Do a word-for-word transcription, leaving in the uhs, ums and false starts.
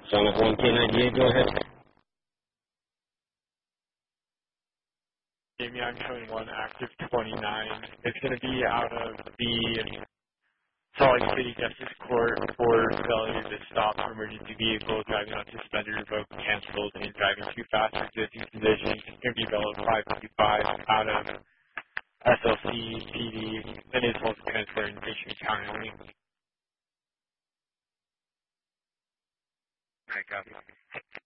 Son of one K ninety-eight, go ahead. Jamie, I'm showing one active twenty-nine. It's going to be out of the Salt Lake City Justice Court for failure to stop for emergency vehicle, driving on suspended, revoked, canceled, and driving too fast for existing conditions. It's going to be Bella five fifty-five out of S L C, P D, and is also transferred in Michigan County. Okay, copy.